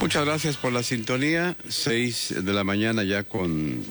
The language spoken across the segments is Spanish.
Muchas gracias por la sintonía. 6 de la mañana ya con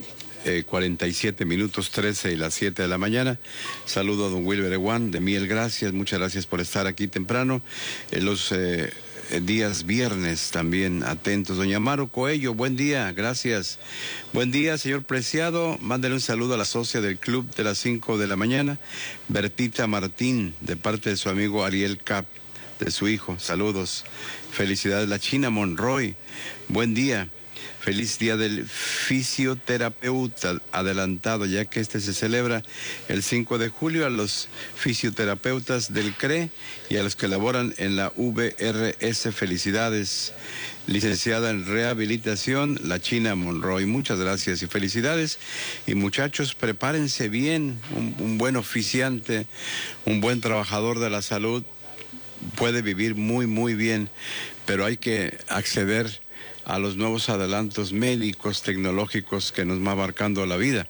47 minutos, 13 y las 7 de la mañana. Saludo a don Wilber Eguán de Miel Gracias. Muchas gracias por estar aquí temprano. Los días viernes también atentos. Doña Amaro Coello, buen día, gracias. Buen día, señor Preciado. Mándale un saludo a la socia del club de las 5 de la mañana, Bertita Martín, de parte de su amigo Ariel Cap, de su hijo. Saludos. Felicidades. La China Monroy, buen día. Feliz día del fisioterapeuta adelantado, ya que este se celebra el 5 de julio a los fisioterapeutas del CRE y a los que laboran en la VRS. Felicidades, licenciada en rehabilitación, la China Monroy. Muchas gracias y felicidades. Y muchachos, prepárense bien. Un buen oficiante, un buen trabajador de la salud puede vivir muy, muy bien, pero hay que acceder a los nuevos adelantos médicos, tecnológicos que nos va marcando la vida.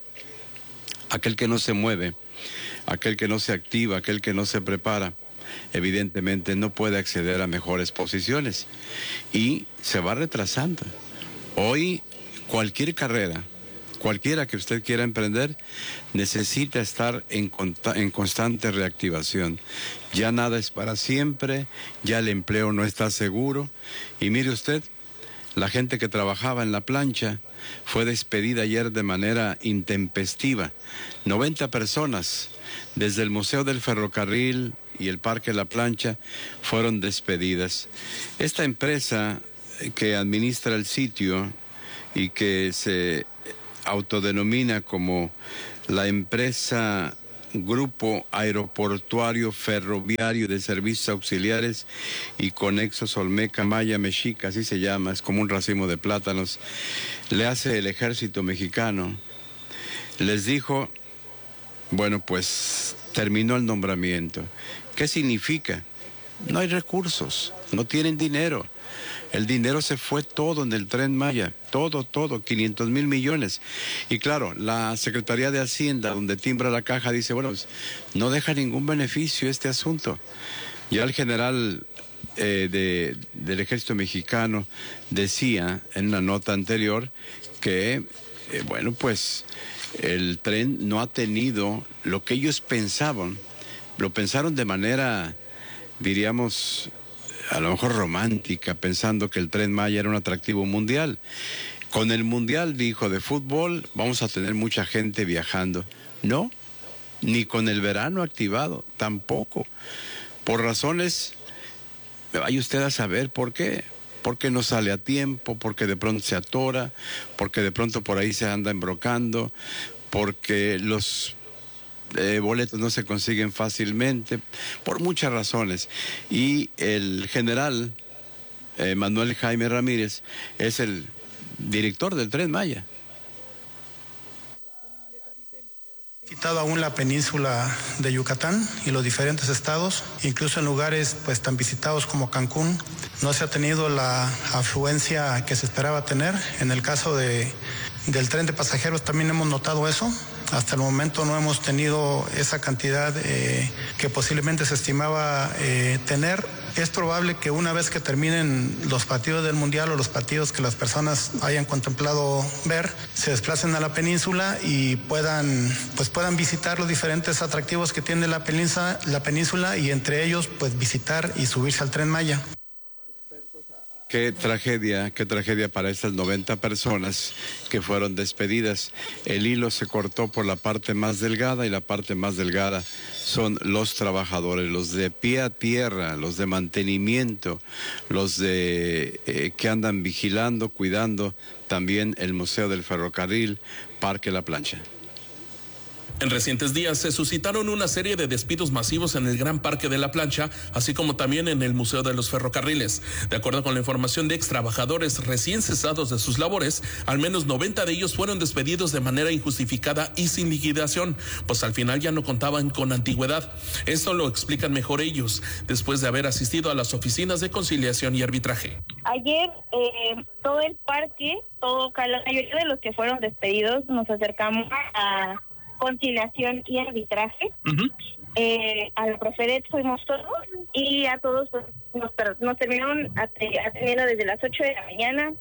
Aquel que no se mueve, aquel que no se activa, aquel que no se prepara, evidentemente no puede acceder a mejores posiciones y se va retrasando. Hoy cualquier carrera, cualquiera que usted quiera emprender, necesita estar en constante reactivación. Ya nada es para siempre, ya el empleo no está seguro. Y mire usted, la gente que trabajaba en la plancha fue despedida ayer de manera intempestiva. 90 personas desde el Museo del Ferrocarril y el Parque La Plancha fueron despedidas. Esta empresa que administra el sitio y que se autodenomina como la empresa Grupo Aeroportuario Ferroviario de Servicios Auxiliares y Conexos Olmeca Maya Mexica, así se llama, es como un racimo de plátanos, le hace el ejército mexicano. Les dijo, bueno, pues terminó el nombramiento. ¿Qué significa? No hay recursos, no tienen dinero. El dinero se fue todo en el Tren Maya, todo, 500,000 millones. Y claro, la Secretaría de Hacienda, donde timbra la caja, dice, bueno, pues, no deja ningún beneficio este asunto. Ya el general del Ejército Mexicano decía en una nota anterior que, bueno, pues el tren no ha tenido lo que ellos pensaban. Lo pensaron de manera, diríamos, a lo mejor romántica, pensando que el Tren Maya era un atractivo mundial. Con el mundial, dijo, de fútbol, vamos a tener mucha gente viajando. No, ni con el verano activado, tampoco. Por razones, vaya usted a saber por qué. Porque no sale a tiempo, porque de pronto se atora, porque de pronto por ahí se anda embrocando, porque los boletos no se consiguen fácilmente, por muchas razones. Y el general Manuel Jaime Ramírez es el director del Tren Maya. Visitado aún la península de Yucatán y los diferentes estados, incluso en lugares pues tan visitados como Cancún, no se ha tenido la afluencia que se esperaba tener. En el caso del tren de pasajeros también hemos notado eso. Hasta el momento no hemos tenido esa cantidad que posiblemente se estimaba tener. Es probable que una vez que terminen los partidos del Mundial o los partidos que las personas hayan contemplado ver, se desplacen a la península y puedan visitar los diferentes atractivos que tiene la península y entre ellos pues visitar y subirse al Tren Maya. Qué tragedia para estas 90 personas que fueron despedidas. El hilo se cortó por la parte más delgada y la parte más delgada son los trabajadores, los de pie a tierra, los de mantenimiento, los de que andan vigilando, cuidando también el Museo del Ferrocarril, Parque La Plancha. En recientes días se suscitaron una serie de despidos masivos en el Gran Parque de la Plancha, así como también en el Museo de los Ferrocarriles. De acuerdo con la información de ex trabajadores recién cesados de sus labores, al menos 90 de ellos fueron despedidos de manera injustificada y sin liquidación, pues al final ya no contaban con antigüedad. Esto lo explican mejor ellos, después de haber asistido a las oficinas de conciliación y arbitraje. Ayer todo el parque, la mayoría de los que fueron despedidos, nos acercamos a conciliación y arbitraje. a la Profedet fuimos todos y a todos pues, nos terminaron atendiendo desde las 8 de la mañana,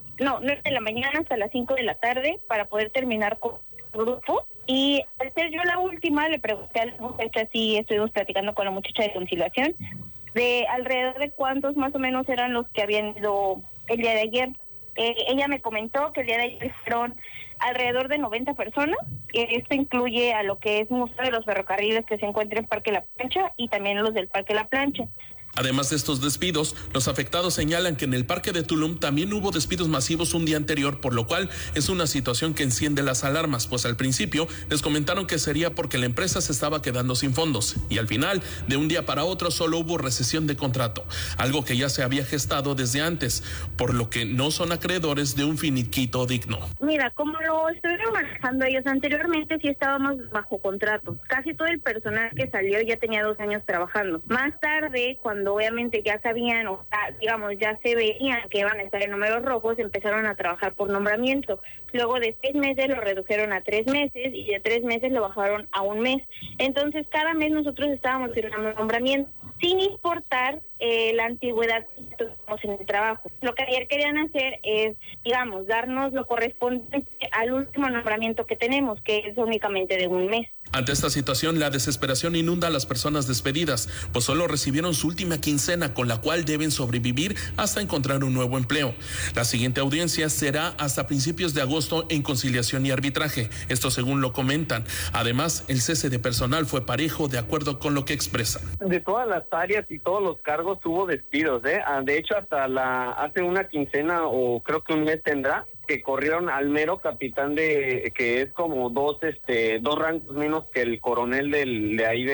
9 de la mañana hasta las 5 de la tarde para poder terminar con el grupo. Y al ser yo la última, le pregunté a la muchacha, sí, estuvimos platicando con la muchacha de conciliación, de alrededor de cuántos más o menos eran los que habían ido el día de ayer. Ella me comentó que el día de ayer fueron alrededor de 90 personas. Esto incluye a lo que es Museo de los Ferrocarriles que se encuentra en Parque La Plancha y también los del Parque La Plancha. Además de estos despidos, los afectados señalan que en el parque de Tulum también hubo despidos masivos un día anterior, por lo cual es una situación que enciende las alarmas, pues al principio les comentaron que sería porque la empresa se estaba quedando sin fondos y al final, de un día para otro, solo hubo rescisión de contrato, algo que ya se había gestado desde antes, por lo que no son acreedores de un finiquito digno. Mira, como lo estuvieron manejando ellos anteriormente, sí estábamos bajo contrato. Casi todo el personal que salió ya tenía 2 años trabajando. Más tarde, cuando obviamente ya sabían, o digamos, ya se veían que iban a estar en números rojos, empezaron a trabajar por nombramiento. Luego de 6 meses lo redujeron a 3 meses y de 3 meses lo bajaron a 1 mes. Entonces, cada mes nosotros estábamos firmando nombramiento, sin importar la antigüedad que tuvimos en el trabajo. Lo que ayer querían hacer es, digamos, darnos lo correspondiente al último nombramiento que tenemos, que es únicamente de 1 mes. Ante esta situación, la desesperación inunda a las personas despedidas, pues solo recibieron su última quincena con la cual deben sobrevivir hasta encontrar un nuevo empleo. La siguiente audiencia será hasta principios de agosto en conciliación y arbitraje, esto según lo comentan. Además, el cese de personal fue parejo de acuerdo con lo que expresan. De todas las áreas y todos los cargos hubo despidos, de hecho hasta hace una quincena o creo que 1 mes tendrá, que corrieron al mero capitán que es como 2 rangos menos que el coronel de ahí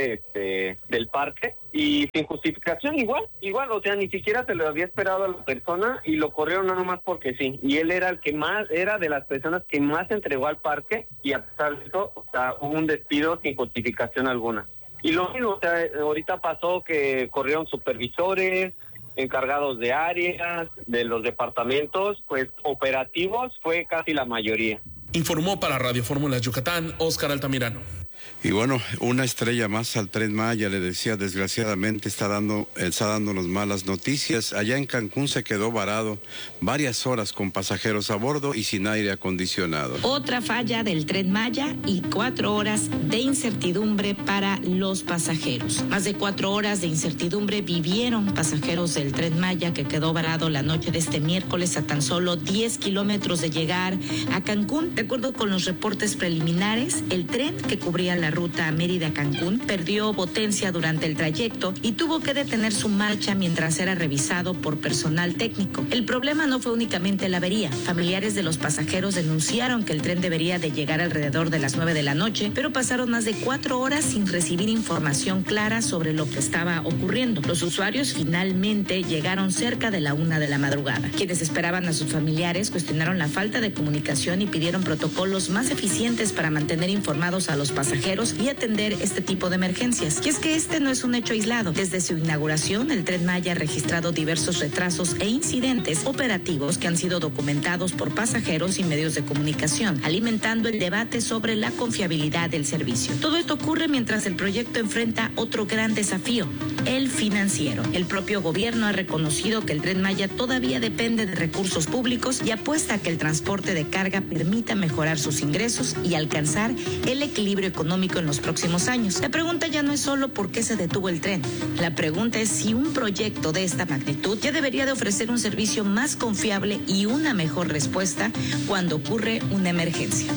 del parque, y sin justificación igual, o sea, ni siquiera se lo había esperado a la persona y lo corrieron nada más porque sí, y él era era de las personas que más entregó al parque, y a pesar de eso, o sea, hubo un despido sin justificación alguna. Y lo mismo, o sea, ahorita pasó que corrieron supervisores, encargados de áreas, de los departamentos, pues operativos fue casi la mayoría. Informó para Radio Fórmula Yucatán, Óscar Altamirano. Y bueno, una estrella más al Tren Maya, le decía, desgraciadamente está dándonos malas noticias. Allá en Cancún se quedó varado varias horas con pasajeros a bordo y sin aire acondicionado. Otra falla del Tren Maya y 4 horas de incertidumbre para los pasajeros. Más de 4 horas de incertidumbre vivieron pasajeros del Tren Maya, que quedó varado la noche de este miércoles a tan solo 10 kilómetros de llegar a Cancún. De acuerdo con los reportes preliminares, el tren que cubría la ruta Mérida-Cancún perdió potencia durante el trayecto y tuvo que detener su marcha mientras era revisado por personal técnico. El problema no fue únicamente la avería. Familiares de los pasajeros denunciaron que el tren debería de llegar alrededor de las 9 de la noche, pero pasaron más de 4 horas sin recibir información clara sobre lo que estaba ocurriendo. Los usuarios finalmente llegaron cerca de la 1 de la madrugada. Quienes esperaban a sus familiares cuestionaron la falta de comunicación y pidieron protocolos más eficientes para mantener informados a los pasajeros y atender este tipo de emergencias. Y es que este no es un hecho aislado. Desde su inauguración, el Tren Maya ha registrado diversos retrasos e incidentes operativos que han sido documentados por pasajeros y medios de comunicación, alimentando el debate sobre la confiabilidad del servicio. Todo esto ocurre mientras el proyecto enfrenta otro gran desafío, el financiero. El propio gobierno ha reconocido que el Tren Maya todavía depende de recursos públicos y apuesta a que el transporte de carga permita mejorar sus ingresos y alcanzar el equilibrio económico en los próximos años. La pregunta ya no es solo por qué se detuvo el tren. La pregunta es si un proyecto de esta magnitud ya debería de ofrecer un servicio más confiable y una mejor respuesta cuando ocurre una emergencia.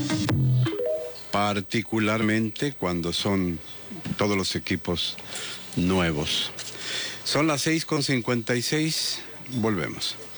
Particularmente cuando son todos los equipos nuevos. Son las 6:56, volvemos.